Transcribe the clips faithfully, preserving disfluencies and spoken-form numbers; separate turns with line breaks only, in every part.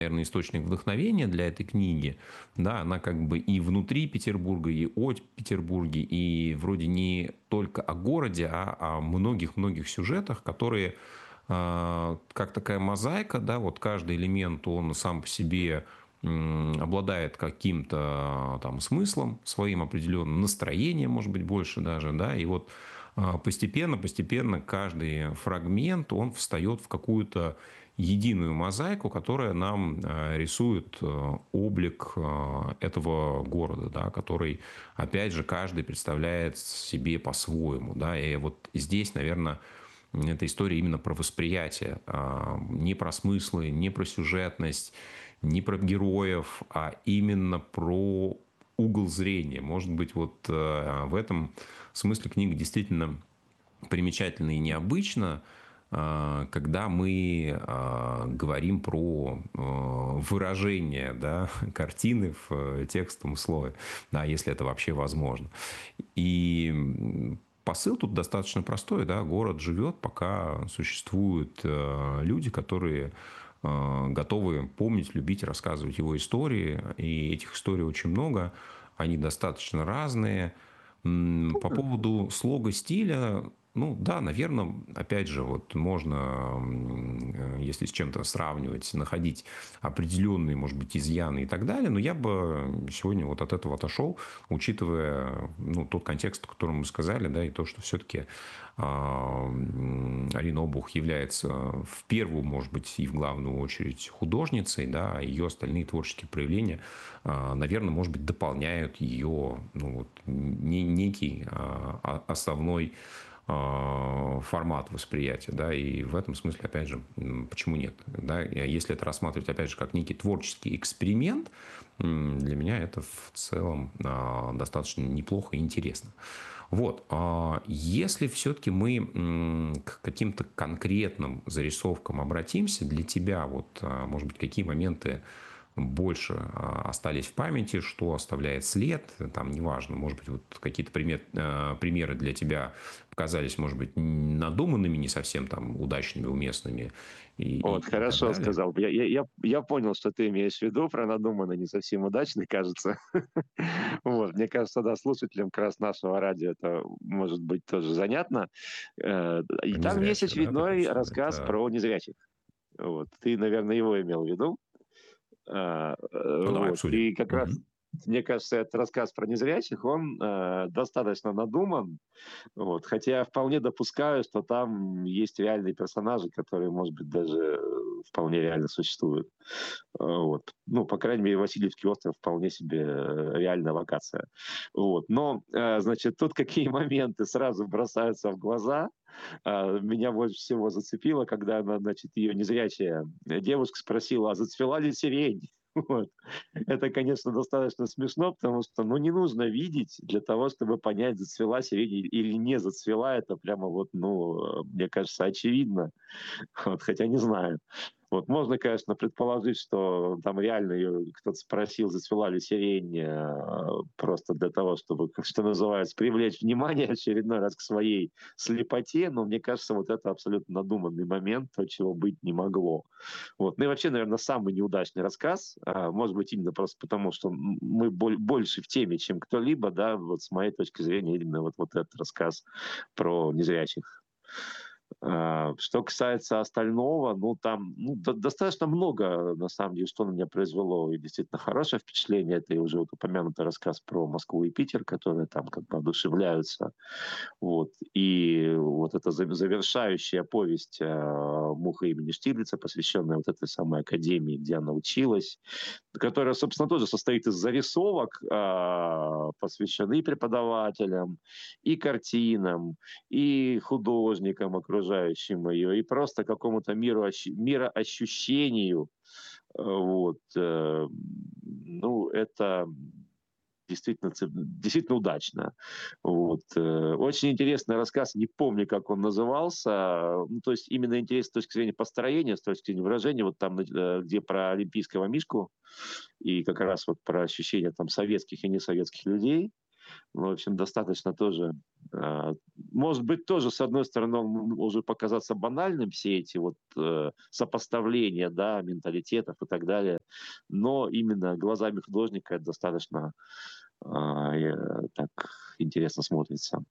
наверное, источник вдохновения для этой книги. Да, она как бы и внутри Петербурга, и о Петербурге, и вроде не только о городе, а о многих-многих сюжетах, которые э, как такая мозаика, да, вот каждый элемент, он сам по себе м, обладает каким-то там смыслом, своим определенным настроением, может быть, больше даже, да, и вот э, постепенно, постепенно каждый фрагмент, он встает в какую-то единую мозаику, которая нам э, рисует э, облик э, этого города, да, который, опять же, каждый представляет себе по-своему. Да, и вот здесь, наверное, эта история именно про восприятие, э, не про смыслы, не про сюжетность, не про героев, а именно про угол зрения. Может быть, вот э, в этом смысле книга действительно примечательна и необычна, когда мы говорим про выражение, да, картины в текстовом слое, да, если это вообще возможно. И посыл тут достаточно простой. Да, город живет, пока существуют люди, которые готовы помнить, любить, рассказывать его истории. И этих историй очень много. Они достаточно разные. По поводу слога, стиля, ну да, наверное, опять же, вот можно, если с чем-то сравнивать, находить определенные, может быть, изъяны и так далее, но я бы сегодня вот от этого отошел, учитывая, ну, тот контекст, о котором мы сказали, да, и то, что все-таки Арина Обух является в первую, может быть, и в главную очередь художницей, да, а ее остальные творческие проявления, наверное, может быть, дополняют ее, ну, вот, не, некий основной формат восприятия, да, и в этом смысле, опять же, почему нет, да, если это рассматривать, опять же, как некий творческий эксперимент, для меня это в целом достаточно неплохо и интересно. Вот, если все-таки мы к каким-то конкретным зарисовкам обратимся, для тебя, вот, может быть, какие моменты больше остались в памяти, что оставляет след, там, неважно, может быть, вот какие-то пример, примеры для тебя показались, может быть, надуманными, не совсем там удачными, уместными и,
Вот,
и, и так
хорошо
далее.
сказал. Я, я, я я понял, что ты имеешь в виду про надуманно не совсем удачный, кажется. Вот, мне кажется, да, слушателям как раз нашего радио это может быть тоже занятно. Э, И там есть
Незрячих, да,
очередной
допустим,
рассказ
это...
про незрячих. Вот. Ты, наверное, его имел в виду. А, э,
Ну, давай
Вот.
обсудим.
И как раз,
Мгм.
мне кажется, этот рассказ про незрячих, он э, достаточно надуман. Вот. Хотя я вполне допускаю, что там есть реальные персонажи, которые, может быть, даже э, вполне реально существуют. Э, Вот. Ну, по крайней мере, Васильевский остров вполне себе э, реальная локация. Вот. Но, э, значит, тут какие моменты сразу бросаются в глаза. А, Меня больше всего зацепило, когда она, значит, ее незрячая девушка спросила, а зацвела ли сирень? Вот. Это, конечно, достаточно смешно, потому что, ну, не нужно видеть для того, чтобы понять, зацвела сирень или не зацвела. Это прямо вот, ну, мне кажется, очевидно. Вот, хотя не знаю. Вот можно, конечно, предположить, что там реально ее кто-то спросил, зацвела ли сирень, э, просто для того, чтобы, как что называется, привлечь внимание очередной раз к своей слепоте, но мне кажется, вот это абсолютно надуманный момент, то, чего быть не могло. Вот. Ну и вообще, наверное, самый неудачный рассказ, а, может быть, именно просто потому, что мы боль, больше в теме, чем кто-либо, да, вот с моей точки зрения, именно вот, вот этот рассказ про незрячих. А, Что касается остального, ну, там ну, до- достаточно много, на самом деле, что на меня произвело и действительно хорошее впечатление. Это и уже вот упомянутый рассказ про Москву и Питер, которые там как бы одушевляются. Вот. И вот эта за- завершающая повесть э, «Муха» имени Штирлица, посвященная вот этой самой академии, где она училась, которая, собственно, тоже состоит из зарисовок, э, посвященных и преподавателям, и картинам, и художникам, окружающим ее, и просто какому-то миру, мироощущению. Э, Вот. э, Ну, это действительно, ц- действительно удачно. Вот. э, Очень интересный рассказ, не помню, как он назывался. Ну, то есть именно интересно с точки зрения построения, с точки зрения выражения, вот там, э, где про олимпийского мишку и как раз вот про ощущения там советских и несоветских людей. Ну, в общем, достаточно тоже, а, может быть, тоже, с одной стороны, он м может показаться банальным, все эти вот, э, сопоставления, да, менталитетов и так далее, но именно глазами художника это достаточно, а, э, так интересно смотрится.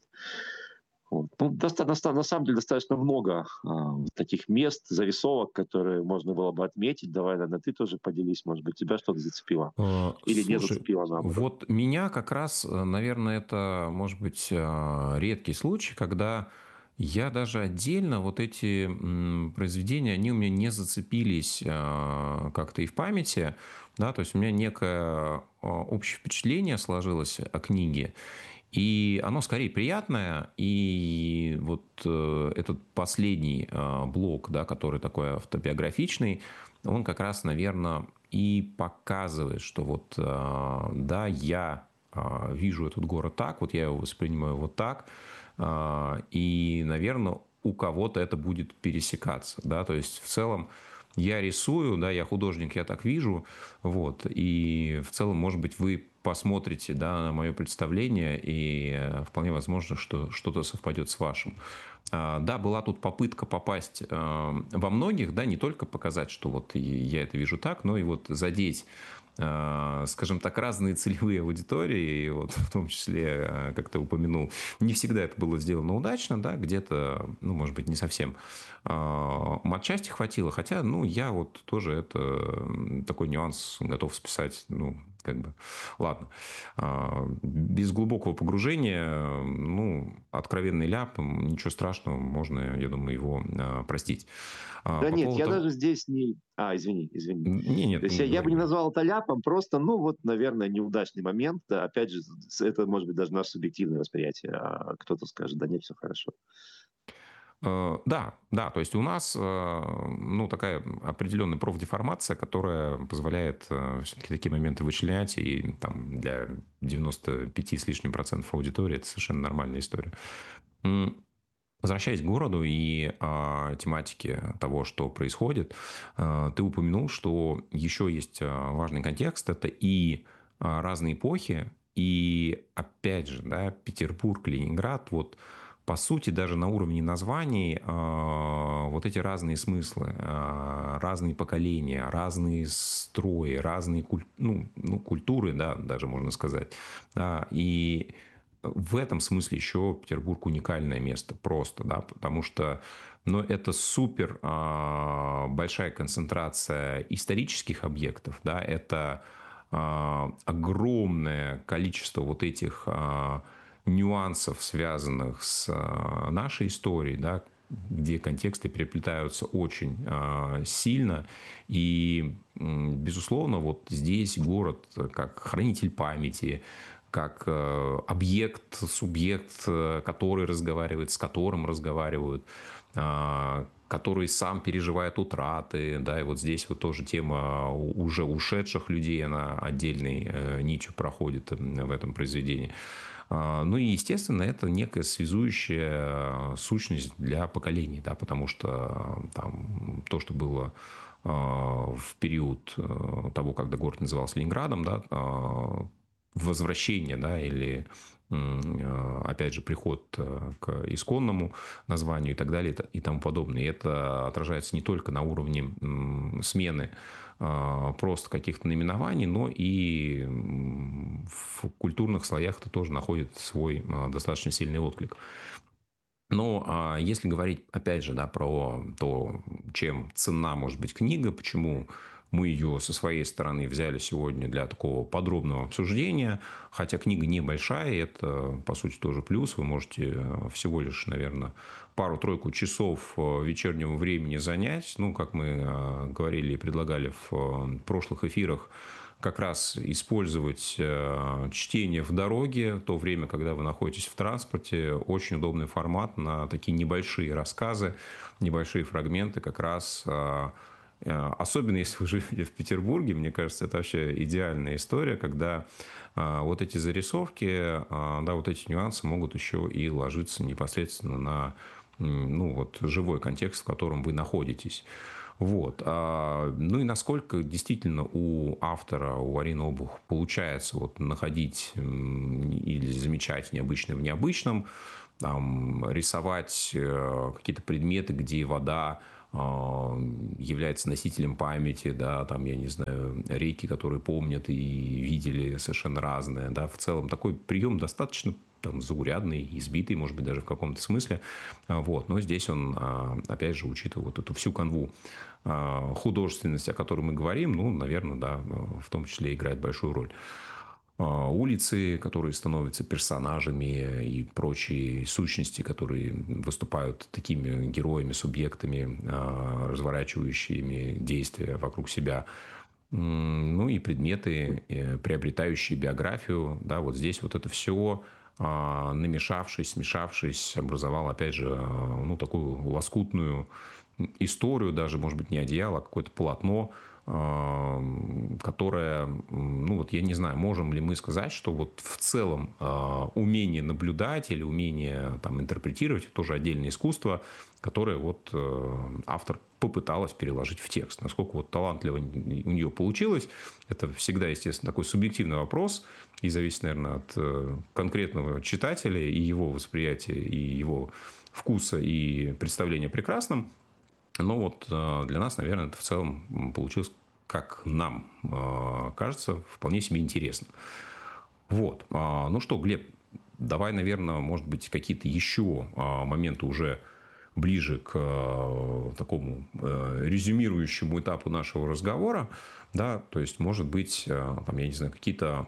Вот. Ну, доста доста на самом деле достаточно много, а, таких мест, зарисовок, которые можно было бы отметить. Давай, наверно, ты тоже поделись, может быть, тебя что-то зацепило
Э,
или не
слушай,
зацепило, наоборот.
вот меня как раз, э, наверное, это, может быть, а, редкий случай, когда я даже отдельно вот эти, м, произведения, они у меня не зацепились, а, как-то и в памяти, да. То есть у меня некое, а, общее впечатление сложилось о книге, и оно скорее приятное. И вот, э, этот последний, а, блок, да, который такой автобиографичный, он как раз, наверно, и показывает, что вот, а, да, я, а, вижу этот город так, вот я его воспринимаю вот так, а, и, наверно, у кого-то это будет пересекаться, да. То есть в целом я рисую, да, я художник, я так вижу, вот, и в целом, может быть, вы посмотрите, да, на мое представление, и вполне возможно, что что-то совпадет с вашим. А, да, была тут попытка попасть, а, во многих, да, не только показать, что вот и я это вижу так, но и вот задеть, а, скажем так, разные целевые аудитории. И вот в том числе, а, как ты упомянул, не всегда это было сделано удачно, да, где-то, ну, может быть, не совсем, а, матчасти хватило. Хотя, ну, я вот тоже это, м, такой нюанс готов списать, ну, как бы, ладно. А, без глубокого погружения, ну, откровенный ляп, м, ничего страшного, можно, я думаю, его, а, простить. А,
Да
по
нет,
поводу
я
того
даже здесь не А, извини, извини.
Н не
То
нет,
есть
не
я я бы
говори
не
говори.
назвал это ляпом, просто, ну, вот, наверное, неудачный момент. Да, опять же, з с это может быть даже наше субъективное восприятие, а кто-то скажет: "Да нет, всё хорошо".
Э, да, да, то есть у нас, э, ну, такая определенная профдеформация, которая позволяет, э, всё-таки такие моменты вычленять, и там для девяноста пяти с лишним процентов аудитории это совершенно нормальная история. М, возвращаясь к городу и, а, тематике того, что происходит, э, ты упомянул, что еще есть, а, важный контекст. Это и, а, разные эпохи, и опять же, да, Петербург, Ленинград. Вот, по сути, даже на уровне названий, а, вот эти разные смыслы, а, разные поколения, разные строи, разные куль ну ну, культуры, да, даже можно сказать. Да, и в этом смысле еще Петербург уникальное место просто, да, потому что, ну, это супер, а, большая концентрация исторических объектов, да, это, а, огромное количество вот этих, а, нюансов, связанных с, а, нашей историей, да, где контексты переплетаются очень, а, сильно. И, м, безусловно, вот здесь город как хранитель памяти, как, э, объект, субъект, э, который разговаривает, с которым разговаривают, а, который сам переживает утраты, да. И вот здесь вот тоже тема уже ушедших людей, она отдельной, э, нитью проходит, м, в этом произведении. А, ну и, естественно, это некая связующая сущность для поколений, да, потому что там то, что было, а, в период, э, того, когда город назывался Ленинградом, да, а, возвращение, да, или, м, а, опять же, приход, э, к исконному названию и так далее, и т и тому подобное. И это отражается не только на уровне, м, смены, а, просто каких-то наименований, но и, м, в культурных слоях это тоже находит свой, а, достаточно сильный отклик. Но, а, если говорить, опять же, да, про то, чем ценна может быть книга, почему мы ее со своей стороны взяли сегодня для такого подробного обсуждения. Хотя книга небольшая, и это, по сути, тоже плюс. Вы можете, э, всего лишь, наверно, пару-тройку часов, э, вечернего времени занять. Ну, как мы, э, говорили и предлагали в, э, прошлых эфирах, как раз использовать, э, чтение в дороге, то время, когда вы находитесь в транспорте. Очень удобный формат на такие небольшие рассказы, небольшие фрагменты. Как раз, а, э, особенно если вы живете в Петербурге, мне кажется, это вообще идеальная история, когда, а, вот эти зарисовки, а, да, вот эти нюансы могут еще и ложиться непосредственно на, м, ну, вот живой контекст, в котором вы находитесь. Вот. А, ну и насколько действительно у автора, у Арины Обух получается вот находить или замечать необычное в необычном, там, рисовать э, какие-то предметы, где вода э, является носителем памяти, да, там, я не знаю, реки, которые помнят и видели совершенно разные, да, в целом такой прием достаточно там, заурядный, избитый, может быть, даже в каком-то смысле, вот, но здесь он, опять же, учитывая вот эту всю канву художественности, о которой мы говорим, ну, наверное, да, в том числе играет большую роль. Улицы, которые становятся персонажами и прочие сущности, которые выступают такими героями, субъектами, разворачивающими действия вокруг себя. Ну и предметы, приобретающие биографию. Да, вот здесь вот это все, намешавшись, смешавшись, образовал, опять же, ну, такую лоскутную историю, даже, может быть, не одеяло, а какое-то полотно, которая, ну вот я не знаю, можем ли мы сказать, что вот в целом умение наблюдать или умение там интерпретировать — это тоже отдельное искусство, которое вот автор попыталась переложить в текст. Насколько вот талантливо у нее получилось, это всегда, естественно, такой субъективный вопрос и зависит, наверное, от конкретного читателя и его восприятия, и его вкуса и представления о прекрасном. Но вот для нас, наверное, это в целом получилось, как нам кажется, вполне себе интересно. Вот. Ну что, Глеб, давай, наверное, может быть, какие-то еще моменты уже ближе к такому резюмирующему этапу нашего разговора. Да, то есть, может быть, там, я не знаю, какие-то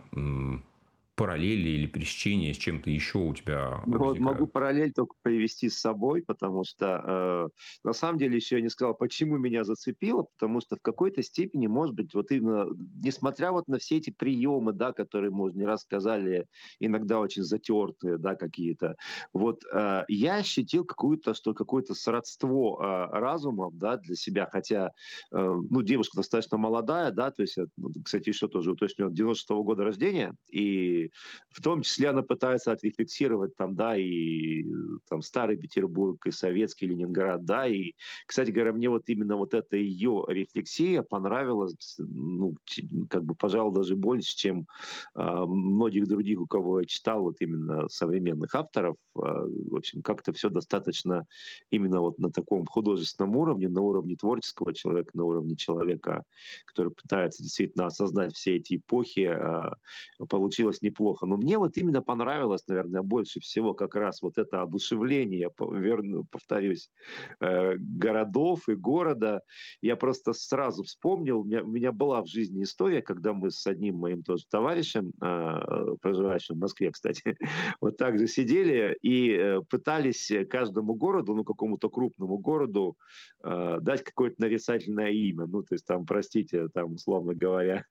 параллели или пересечения с чем-то еще у тебя
Ну, вот могу
возникают?
параллель только привести с собой, потому что э, на самом деле еще я не сказал, почему меня зацепило, потому что в какой-то степени, может быть, вот именно, несмотря вот на все эти приемы, да, которые мы уже не раз сказали, иногда очень затертые, да, какие-то, вот э, я ощутил какую-то, что какое-то сродство э, разумом, да, для себя, хотя, э, ну, девушка достаточно молодая, да, то есть, ну, кстати, еще тоже уточню, девяносто шестого года рождения, и в том числе она пытается отрефлексировать там, да, и там старый Петербург, и советский Ленинград, да, и, кстати говоря, мне вот именно вот эта ее рефлексия понравилась, ну, как бы, пожалуй, даже больше, чем э, многих других, у кого я читал, вот именно современных авторов. Э, в общем, как-то все достаточно именно вот на таком художественном уровне, на уровне творческого человека, на уровне человека, который пытается действительно осознать все эти эпохи, э, получилось неплохо. Но мне вот именно понравилось, наверное, больше всего как раз вот это одушевление, верну, повторюсь, э, городов и города. Я просто сразу вспомнил, у меня, у меня была в жизни история, когда мы с одним моим тоже товарищем, э, проживающим в Москве, кстати, вот так же сидели и э, пытались каждому городу, ну, какому-то крупному городу, э, дать какое-то нарицательное имя. Ну, то есть там, простите, там, условно говоря,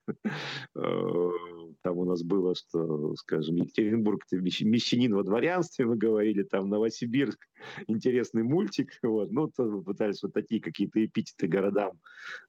э, там у нас было, что, скажем, Екатеринбург — это мещанин во дворянстве, мы говорили, там Новосибирск — интересный мультик. Вот. Ну, то пытались вот такие какие-то эпитеты городам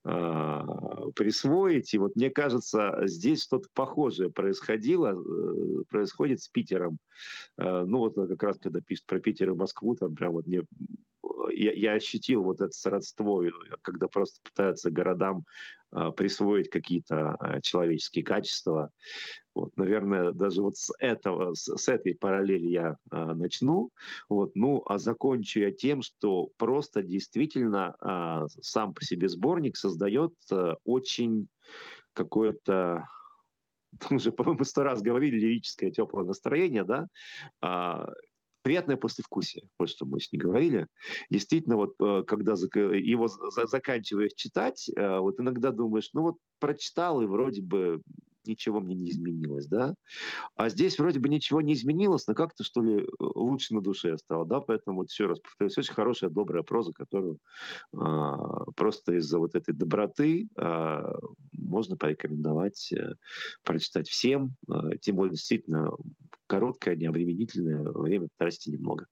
а, присвоить. И вот мне кажется, здесь что-то похожее происходило, э, происходит с Питером. Э, ну, вот как раз когда пишут про Питер и Москву, там прям вот мне я, я ощутил вот это сродство, когда просто пытаются городам а, присвоить какие-то а, человеческие качества. Вот, наверное, даже вот с этого, с, с этой параллели я а, начну. Вот, ну, а закончу я тем, что просто действительно а, сам по себе сборник создает а, очень какое-то, уже, по-моему, сто раз говорили, лирическое теплое настроение, да, а, приятное послевкусие, вот что мы с ней говорили. Действительно, вот э, когда его за заканчиваешь читать, э, вот иногда думаешь, ну вот прочитал, и вроде бы ничего мне не изменилось, да? А здесь вроде бы ничего не изменилось, но как-то, что ли, лучше на душе стало, да? Поэтому вот еще раз повторюсь, очень хорошая, добрая проза, которую э, просто из-за вот этой доброты э, можно порекомендовать э, прочитать всем, э, тем более действительно короткое, необременительное, время потратите немного.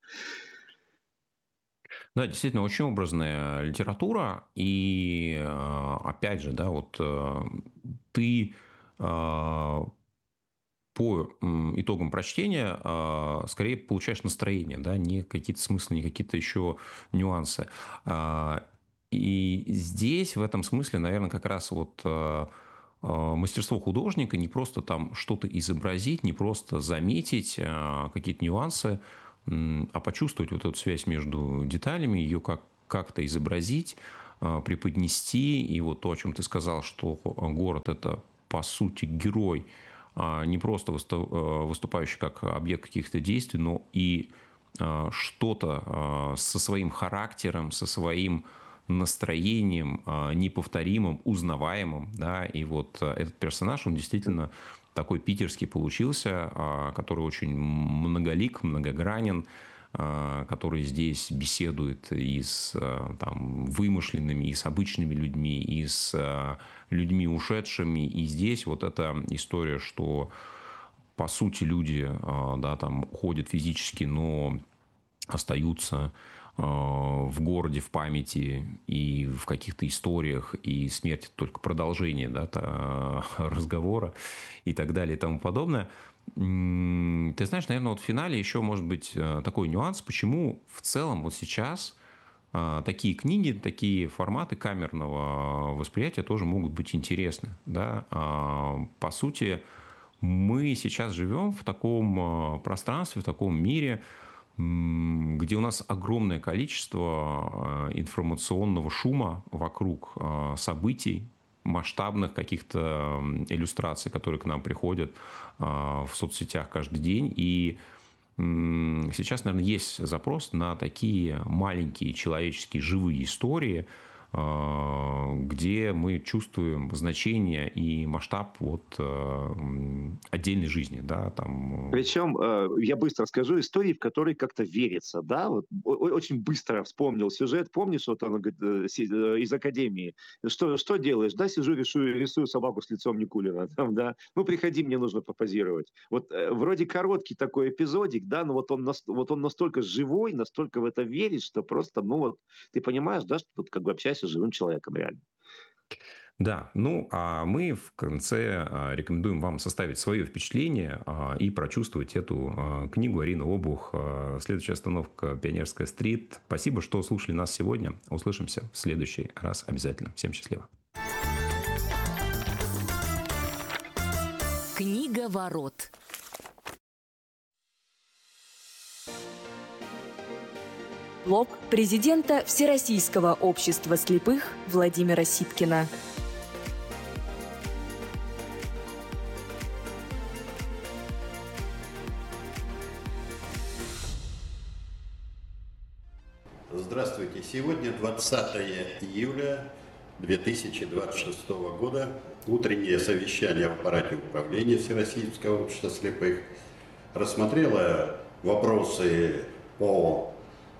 Да, действительно, очень образная литература. И э, опять же, да, вот э, ты э, по м, итогам прочтения э, скорее получаешь настроение, да, не какие-то смыслы, не какие-то еще нюансы. А, И здесь, в этом смысле, наверное, как раз вот мастерство художника не просто там что-то изобразить, не просто заметить какие-то нюансы, а почувствовать вот эту связь между деталями, ее как, как-то изобразить, преподнести. И вот то, о чем ты сказал, что город – это, по сути, герой, не просто выступающий как объект каких-то действий, но и что-то со своим характером, со своим настроением, неповторимым, узнаваемым, да, и вот этот персонаж, он действительно такой питерский получился, который очень многолик, многогранен, который здесь беседует и с там, вымышленными, и с обычными людьми, и с людьми ушедшими, и здесь вот эта история, что по сути люди, да, там уходят физически, но остаются в городе, в памяти и в каких-то историях, и смерть только продолжение, да, разговора и так далее и тому подобное. Ты знаешь, наверное, вот в финале еще может быть такой нюанс, почему в целом вот сейчас такие книги, такие форматы камерного восприятия тоже могут быть интересны. Да? По сути, мы сейчас живем в таком пространстве, в таком мире, где у нас огромное количество информационного шума вокруг событий, масштабных каких-то иллюстраций, которые к нам приходят в соцсетях каждый день. И сейчас, наверное, есть запрос на такие маленькие человеческие живые истории, где мы чувствуем значение и масштаб вот отдельной жизни, да, там.
Причем, я быстро скажу, истории, в которые как-то верится, да, вот очень быстро вспомнил сюжет, помнишь, вот он говорит, из академии, что, что делаешь, да, сижу, рисую, рисую собаку с лицом Никулина, там, да, ну, приходи, мне нужно попозировать. Вот вроде короткий такой эпизодик, да, но вот он, вот он настолько живой, настолько в это верит, что просто, ну, вот, ты понимаешь, да, что тут как бы общаешься с живым человеком реально.
Да, ну а мы в конце рекомендуем вам составить свое впечатление и прочувствовать эту книгу Арины Обух. Следующая остановка – Пионерская стрит. Спасибо, что слушали нас сегодня. Услышимся в следующий раз обязательно. Всем счастливо.
Книга ворот. Блог президента Всероссийского общества слепых Владимира Ситкина.
Здравствуйте. Сегодня двадцатое июля две тысячи двадцать шестого года. Утреннее совещание в аппарате управления Всероссийского общества слепых рассмотрело вопросы по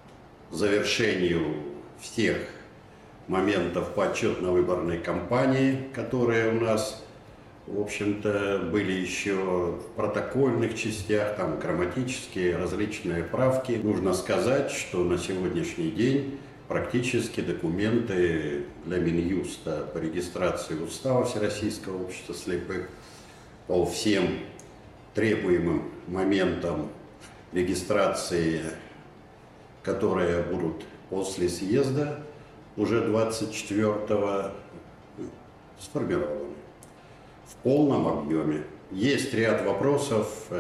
завершению всех моментов по отчетно-выборной кампании, которые у нас, в общем-то, были еще в протокольных частях, там грамматические различные правки. Нужно сказать, что на сегодняшний день практически документы для Минюста по регистрации устава Всероссийского общества слепых по всем требуемым моментам регистрации, которые будут после съезда уже двадцать четвёртого, сформированы в полном объеме. Есть ряд вопросов,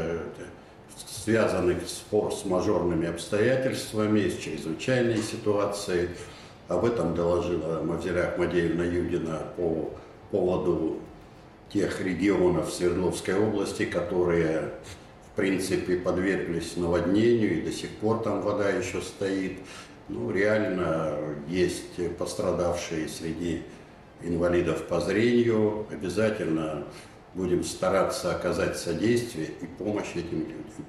связанных с форс-мажорными обстоятельствами, с чрезвычайной ситуацией. Об этом доложила Мавзеля Ахмадеевна Юдина по поводу тех регионов Свердловской области, которые в принципе подверглись наводнению, и до сих пор там вода еще стоит. Ну, реально есть пострадавшие среди инвалидов по зрению. Обязательно будем стараться оказать содействие и помощь этим людям.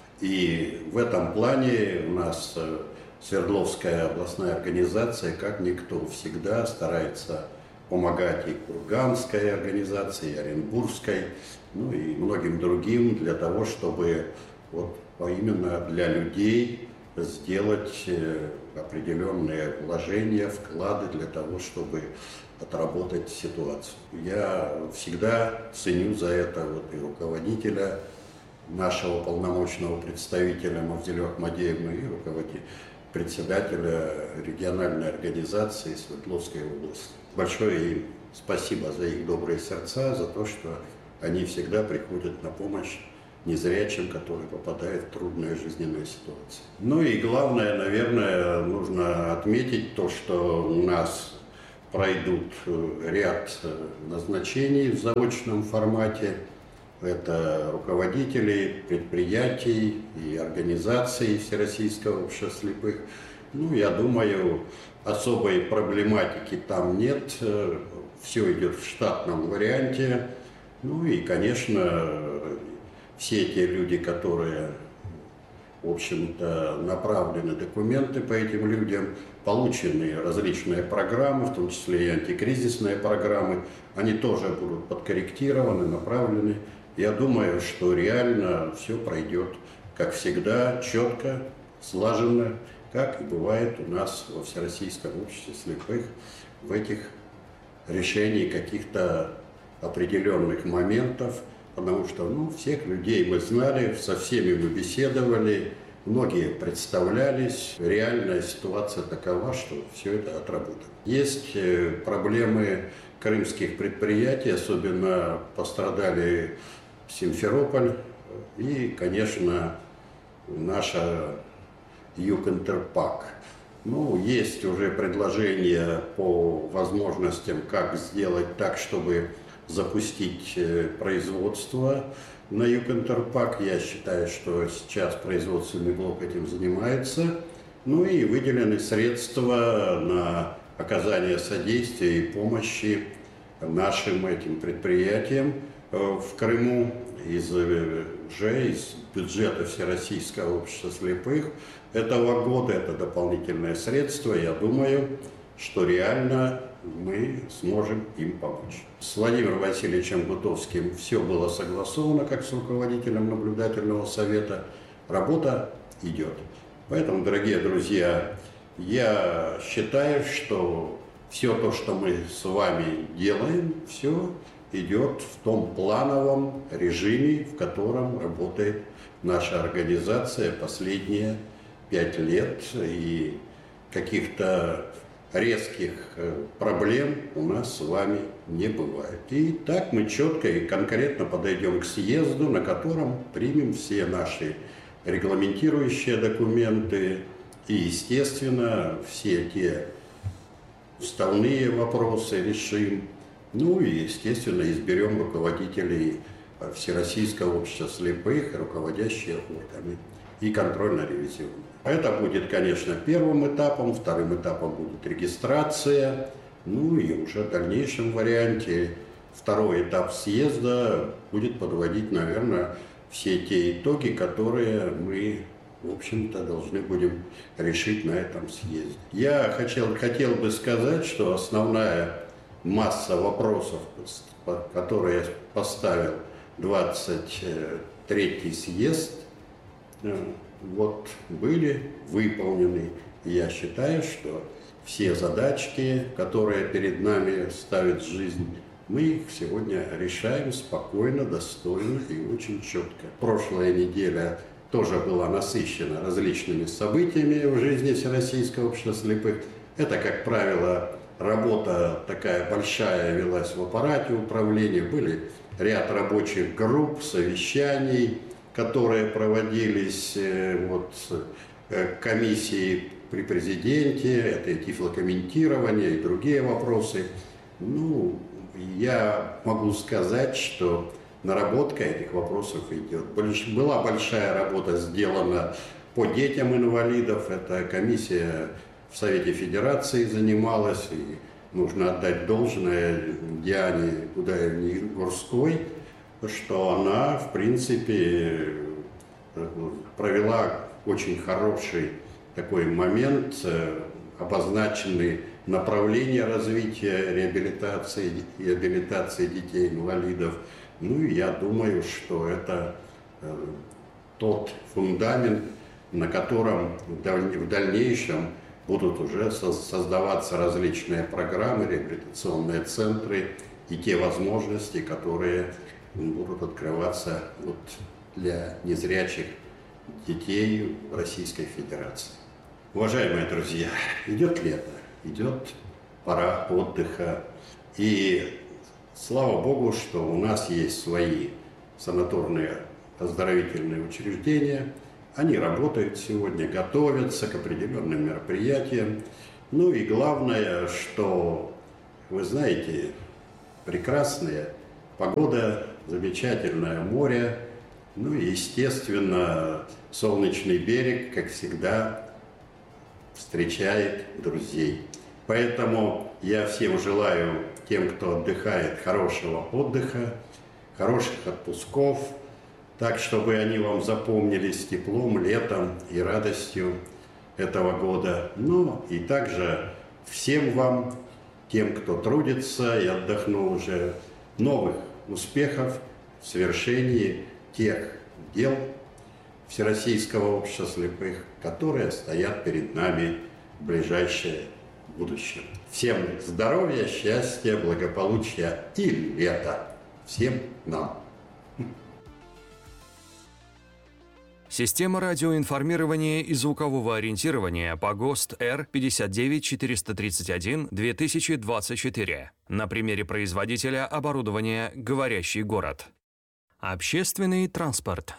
И в этом плане у нас Свердловская областная организация, как никто, всегда старается помогать и Курганской организации, и Оренбургской, ну и многим другим, для того, чтобы вот именно для людей сделать определенные вложения, вклады для того, чтобы отработать ситуацию. Я всегда ценю за это вот и руководителя, нашего полномочного представителя Мавзелю Ахмадеевну, и руководителя председателя региональной организации Свердловской области. Большое им спасибо за их добрые сердца, за то, что они всегда приходят на помощь незрячим, которые попадают в трудную жизненную ситуацию. Ну и главное, наверное, нужно отметить то, что у нас пройдут ряд назначений в заочном формате. Это руководители предприятий и организаций Всероссийского общества слепых. Ну, я думаю, особой проблематики там нет. Все идет в штатном варианте. Ну и, конечно, все те люди, которые, в общем-то, направлены документы по этим людям, получены различные программы, в том числе и антикризисные программы, они тоже будут подкорректированы, направлены. Я думаю, что реально все пройдет, как всегда, четко, слаженно, как и бывает у нас во Всероссийском обществе слепых в этих решениях каких-то определенных моментов, потому что ну, всех людей мы знали, со всеми мы беседовали, многие представлялись. Реальная ситуация такова, что все это отработано. Есть проблемы крымских предприятий, особенно пострадали Симферополь и, конечно, наша Югинтерпак. Ну, есть уже предложения по возможностям, как сделать так, чтобы запустить производство на Югинтерпак. Я считаю, что сейчас производственный блок этим занимается. Ну и выделены средства на оказание содействия и помощи нашим этим предприятиям в Крыму из, уже из бюджета Всероссийского общества слепых этого года. Это дополнительные средства. Я думаю, что реально мы сможем им помочь. С Владимиром Васильевичем Гутовским все было согласовано, как с руководителем наблюдательного совета. Работа идет. Поэтому, дорогие друзья, я считаю, что все то, что мы с вами делаем, все идет в том плановом режиме, в котором работает наша организация последние пять лет. И каких-то резких проблем у нас с вами не бывает. И так мы четко и конкретно подойдем к съезду, на котором примем все наши регламентирующие документы и, естественно, все те уставные вопросы решим. Ну и, естественно, изберем руководителей Всероссийского общества слепых, руководящие органы и контрольно-ревизионные. Это будет, конечно, первым этапом, вторым этапом будет регистрация, ну и уже в дальнейшем варианте второй этап съезда будет подводить, наверное, все те итоги, которые мы, в общем-то, должны будем решить на этом съезде. Я хотел, хотел бы сказать, что основная масса вопросов, которые я поставил двадцать третий съезд, вот, были выполнены. И я считаю, что все задачки, которые перед нами ставит жизнь, мы их сегодня решаем спокойно, достойно и очень четко. Прошлая неделя тоже была насыщена различными событиями в жизни Всероссийского общества слепых. Это, как правило, работа такая большая велась в аппарате управления. Были ряд рабочих групп, совещаний, которые проводились вот, комиссией при президенте, это и тифлокомментирование, и другие вопросы. Ну, я могу сказать, что наработка этих вопросов идет. Была большая работа сделана по детям инвалидов. Эта комиссия в Совете Федерации занималась. И нужно отдать должное Диане Гурской, что она, в принципе, провела очень хороший такой момент, обозначенный направления развития реабилитации, реабилитации детей-инвалидов. Ну и я думаю, что это тот фундамент, на котором в дальнейшем будут уже создаваться различные программы, реабилитационные центры и те возможности, которые будут открываться вот для незрячих детей в Российской Федерации. Уважаемые друзья, идет лето, идет пора отдыха. И слава Богу, что у нас есть свои санаторные оздоровительные учреждения. Они работают сегодня, готовятся к определенным мероприятиям. Ну и главное, что, вы знаете, прекрасная погода, замечательное море, ну и, естественно, солнечный берег, как всегда, встречает друзей. Поэтому я всем желаю, тем, кто отдыхает, хорошего отдыха, хороших отпусков, так, чтобы они вам запомнились теплом, летом и радостью этого года. Ну и также всем вам, тем, кто трудится и отдохнул уже, новых успехов в совершении тех дел Всероссийского общества слепых, которые стоят перед нами в ближайшее будущее. Всем здоровья, счастья, благополучия и лета. Всем нам.
Система радиоинформирования и звукового ориентирования по ГОСТ Р пятьдесят девять четыреста тридцать один две тысячи двадцать четыре. На примере производителя оборудования «Говорящий город». Общественный транспорт.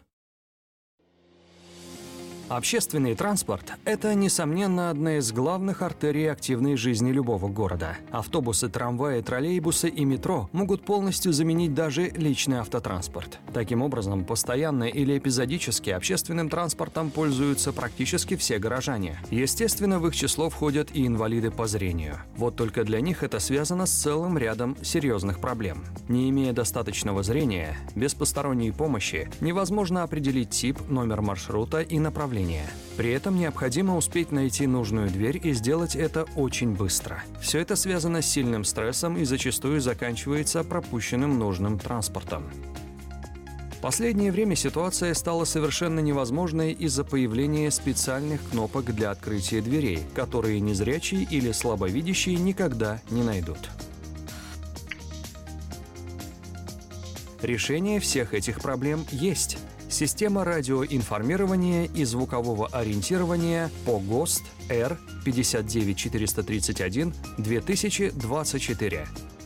Общественный транспорт – это, несомненно, одна из главных артерий активной жизни любого города. Автобусы, трамваи, троллейбусы и метро могут полностью заменить даже личный автотранспорт. Таким образом, постоянно или эпизодически общественным транспортом пользуются практически все горожане. Естественно, в их число входят и инвалиды по зрению. Вот только для них это связано с целым рядом серьезных проблем. Не имея достаточного зрения, без посторонней помощи невозможно определить тип, номер маршрута и направление. При этом необходимо успеть найти нужную дверь и сделать это очень быстро. Все это связано с сильным стрессом и зачастую заканчивается пропущенным нужным транспортом. В последнее время ситуация стала совершенно невозможной из-за появления специальных кнопок для открытия дверей, которые незрячие или слабовидящие никогда не найдут. Решение всех этих проблем есть. Система радиоинформирования и звукового ориентирования по ГОСТ Р пятьдесят девять четыреста тридцать один две тысячи двадцать четыре.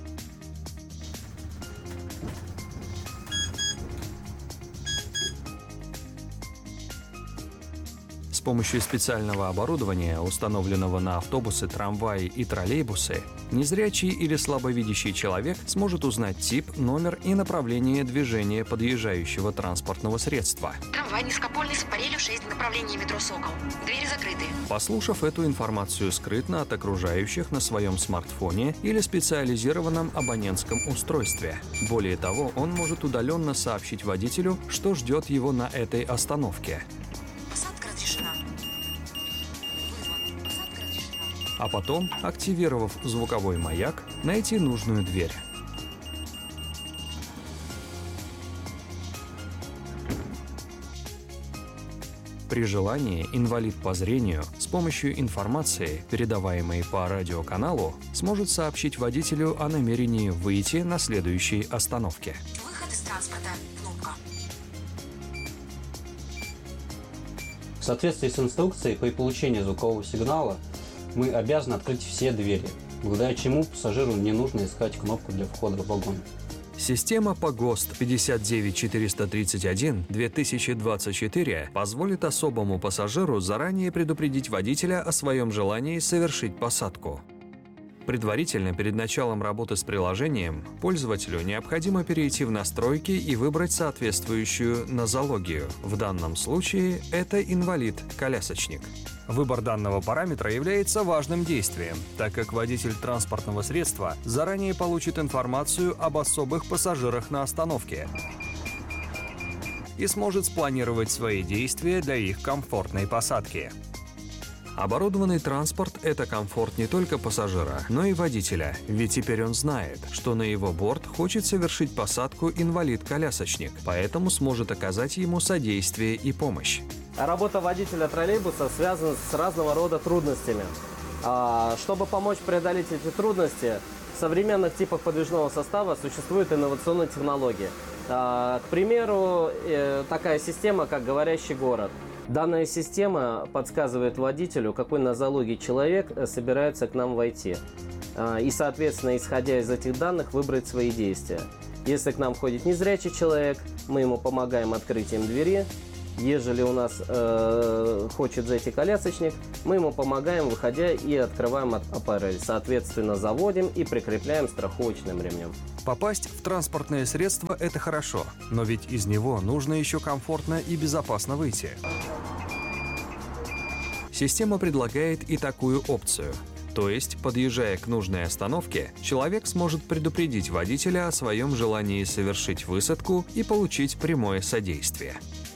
С помощью специального оборудования, установленного на автобусы, трамваи и троллейбусы, незрячий или слабовидящий человек сможет узнать тип, номер и направление движения подъезжающего транспортного средства.
Трамвай низкопольный с аппарелью шесть, направление метро «Сокол». Двери закрыты.
Послушав эту информацию скрытно от окружающих на своем смартфоне или специализированном абонентском устройстве. Более того, он может удаленно сообщить водителю, что ждет его на этой остановке.
Посадка разрешена. Посадка разрешена.
А потом, активировав звуковой маяк, найти нужную дверь. При желании инвалид по зрению с помощью информации, передаваемой по радиоканалу, сможет сообщить водителю о намерении выйти на следующей остановке.
Выход из транспорта. Кнопка.
В соответствии с инструкцией, при получении звукового сигнала мы обязаны открыть все двери, благодаря чему пассажиру не нужно искать кнопку для входа в вагон.
Система по ГОСТ пятьдесят девять четыреста тридцать один две тысячи двадцать четыре позволит особому пассажиру заранее предупредить водителя о своем желании совершить посадку. Предварительно, перед началом работы с приложением, пользователю необходимо перейти в настройки и выбрать соответствующую нозологию. В данном случае это инвалид-колясочник. Выбор данного параметра является важным действием, так как водитель транспортного средства заранее получит информацию об особых пассажирах на остановке и сможет спланировать свои действия для их комфортной посадки. Оборудованный транспорт – это комфорт не только пассажира, но и водителя, ведь теперь он знает, что на его борт хочет совершить посадку инвалид-колясочник, поэтому сможет оказать ему содействие и помощь.
Работа водителя троллейбуса связана с разного рода трудностями. Чтобы помочь преодолеть эти трудности, в современных типах подвижного состава существуют инновационные технологии. К примеру, такая система, как «Говорящий город». Данная система подсказывает водителю, какой нозологий человек собирается к нам войти. И, соответственно, исходя из этих данных, выбрать свои действия. Если к нам входит незрячий человек, мы ему помогаем открытием двери. Ежели у нас э, хочет зайти колясочник, мы ему помогаем, выходя, и открываем аппарель. Соответственно, заводим и прикрепляем страховочным ремнем.
Попасть в транспортное средство – это хорошо, но ведь из него нужно еще комфортно и безопасно выйти. Система предлагает и такую опцию. То есть, подъезжая к нужной остановке, человек сможет предупредить водителя о своем желании совершить высадку и получить прямое содействие.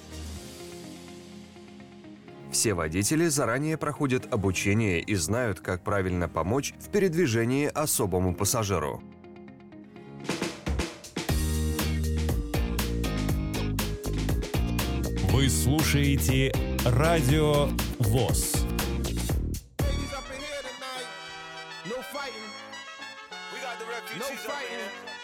Все водители заранее проходят обучение и знают, как правильно помочь в передвижении особому пассажиру.
Вы слушаете Радио ВОС.